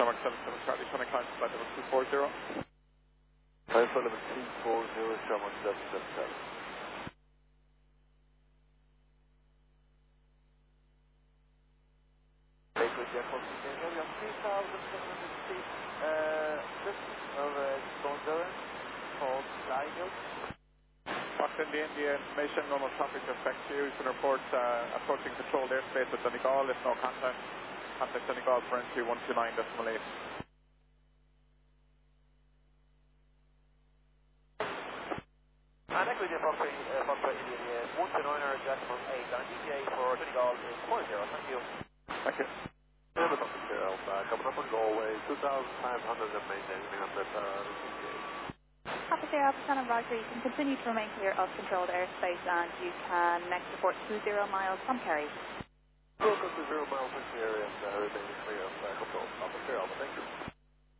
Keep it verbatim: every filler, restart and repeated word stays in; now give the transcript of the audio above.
Shamrock seven seven Charlie, Shannon Klein, flight level two four zero. Flight level two four zero, Shamrock seven seven Charlie. Lakewood Jet one six zero, we have three thousand seven hundred feet, uh, just of uh, Stone Durham, called Sligo. Fox India, India, information, normal traffic effect to you. You can report uh, approaching controlled airspace at Donegal, if no contact. Contact Donegal for entry one two nine decimal eight. And Echo Jet Fox uh, Fox India, one two nine or decimal eight, and G T A for Donegal is four zero, thank you. Thank you. Seven Fox zero, uh, coming up on Galway, two thousand five hundred and maintaining under uh, G T A. Papa Sierra, Shannon Roger, you can continue to remain clear of controlled airspace and you can next report two zero miles from Kerry. Welcome to zero miles from Kerry and uh,